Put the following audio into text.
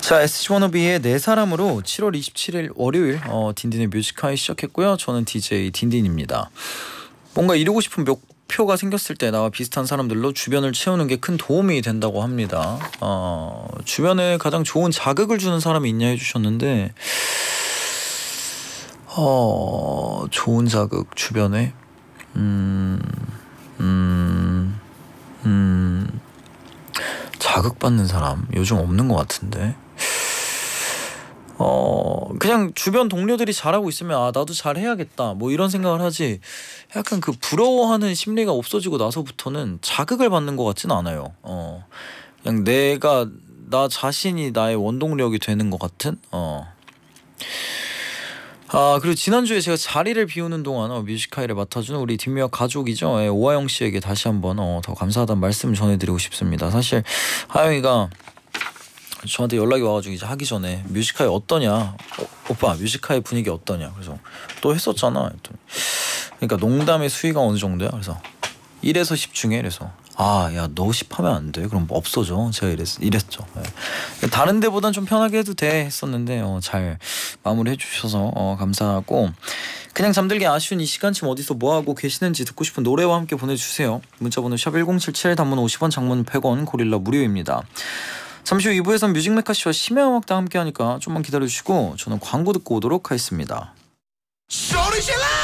자, SG 워너비의 네 사람으로 7월 27일 월요일 딘딘의 뮤직하이 시작했고요. 저는 DJ 딘딘입니다. 뭔가 이루고 싶은 목표가 생겼을 때 나와 비슷한 사람들로 주변을 채우는 게 큰 도움이 된다고 합니다. 주변에 가장 좋은 자극을 주는 사람이 있냐 해주셨는데 좋은 자극 주변에 자극받는 사람 요즘 없는 것 같은데 그냥 주변 동료들이 잘하고 있으면 나도 잘해야겠다 뭐 이런 생각을 하지, 약간 그 부러워하는 심리가 없어지고 나서부터는 자극을 받는 것 같진 않아요. 그냥 나 자신이 나의 원동력이 되는 것 같은. 그리고 지난주에 제가 자리를 비우는 동안 뮤직하이를 맡아주는 우리 뒷미역 가족이죠, 오하영 씨에게 다시 한번 더 감사하다는 말씀 전해드리고 싶습니다. 사실 하영이가 저한테 연락이 와가지고 이제 하기 전에 뮤직하이 어떠냐, 오빠 뮤직하이 분위기 어떠냐, 그래서 또 했었잖아. 그러니까 농담의 수위가 어느 정도야? 그래서 1에서 10 중에, 그래서 야 너 10 하면 안 돼, 그럼 뭐 없어져, 제가 이랬죠. 다른 데보단 좀 편하게 해도 돼 했었는데 잘 마무리해 주셔서 감사하고, 그냥 잠들기 아쉬운 이 시간쯤 어디서 뭐하고 계시는지 듣고 싶은 노래와 함께 보내주세요. 문자번호 샵1077, 단문 50원, 장문 100원, 고릴라 무료입니다. 잠시 후 2부에선 뮤직메카씨와 심야음악도 함께 하니까 좀만 기다려주시고 저는 광고 듣고 오도록 하겠습니다. 소리 질러!